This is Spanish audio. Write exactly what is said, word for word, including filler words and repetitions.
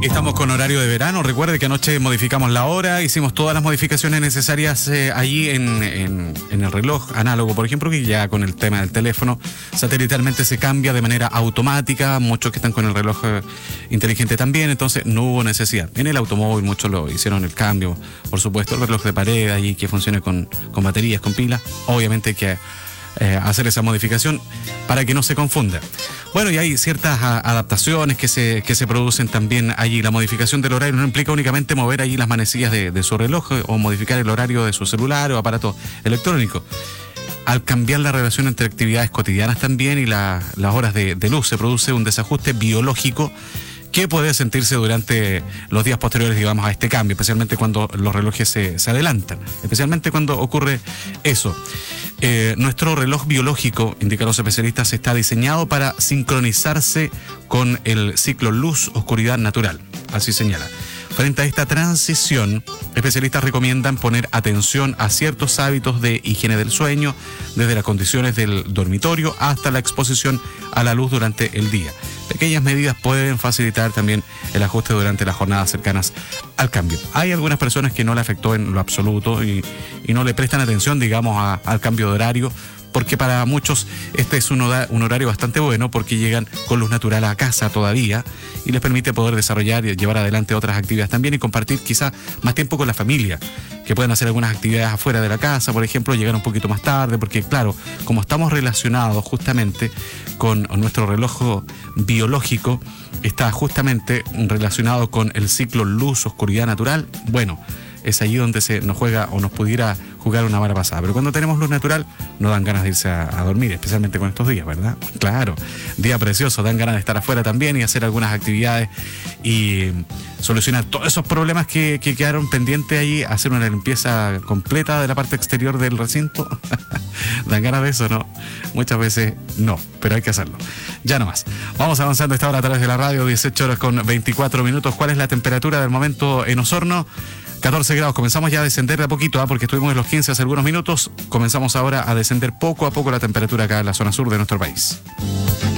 Estamos con horario de verano. Recuerde que anoche modificamos la hora, hicimos todas las modificaciones necesarias eh, allí en, en, en el reloj análogo, por ejemplo, que ya con el tema del teléfono satelitalmente se cambia de manera automática. Muchos que están con el reloj eh, inteligente también, entonces no hubo necesidad. En el automóvil muchos lo hicieron el cambio, por supuesto, el reloj de pared allí que funcione con, con baterías, con pilas. Obviamente hay que eh, hacer esa modificación para que no se confunda. Bueno, y hay ciertas a, adaptaciones que se, que se producen también allí. La modificación del horario no implica únicamente mover allí las manecillas de, de su reloj o modificar el horario de su celular o aparato electrónico. Al cambiar la relación entre actividades cotidianas también y la, las horas de, de luz, se produce un desajuste biológico que puede sentirse durante los días posteriores, digamos, a este cambio, especialmente cuando los relojes se, se adelantan, especialmente cuando ocurre eso. Eh, nuestro reloj biológico, indican los especialistas, está diseñado para sincronizarse con el ciclo luz-oscuridad natural, así señala. Frente a esta transición, especialistas recomiendan poner atención a ciertos hábitos de higiene del sueño, desde las condiciones del dormitorio hasta la exposición a la luz durante el día. Pequeñas medidas pueden facilitar también el ajuste durante las jornadas cercanas al cambio. Hay algunas personas que no le afectó en lo absoluto y, y no le prestan atención, digamos, a, al cambio de horario, porque para muchos este es un, un horario bastante bueno porque llegan con luz natural a casa todavía y les permite poder desarrollar y llevar adelante otras actividades también y compartir quizá más tiempo con la familia, que pueden hacer algunas actividades afuera de la casa, por ejemplo, llegar un poquito más tarde, porque claro, como estamos relacionados justamente con nuestro reloj biológico, está justamente relacionado con el ciclo luz-oscuridad natural, bueno, es allí donde se nos juega o nos pudiera jugar una mala pasada. Pero cuando tenemos luz natural, no dan ganas de irse a, a dormir, especialmente con estos días, ¿verdad? Claro, día precioso, dan ganas de estar afuera también y hacer algunas actividades y solucionar todos esos problemas que, que quedaron pendientes ahí, hacer una limpieza completa de la parte exterior del recinto. ¿Dan ganas de eso? No. Muchas veces no, pero hay que hacerlo. Ya nomás. Vamos avanzando esta hora a través de la radio, dieciocho horas con veinticuatro minutos. ¿Cuál es la temperatura del momento en Osorno? catorce grados, comenzamos ya a descender de a poquito, ¿eh? Porque estuvimos en los quince hace algunos minutos, comenzamos ahora a descender poco a poco la temperatura acá en la zona sur de nuestro país.